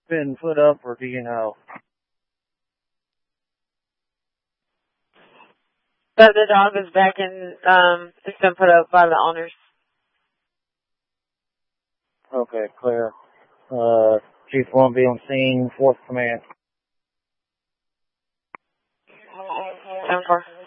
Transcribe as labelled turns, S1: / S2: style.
S1: been put up, or do you know?
S2: But the dog is back in, it's been put up by the owners.
S1: Okay, clear. Chief 1 be on scene, 4th command.
S2: 10-4.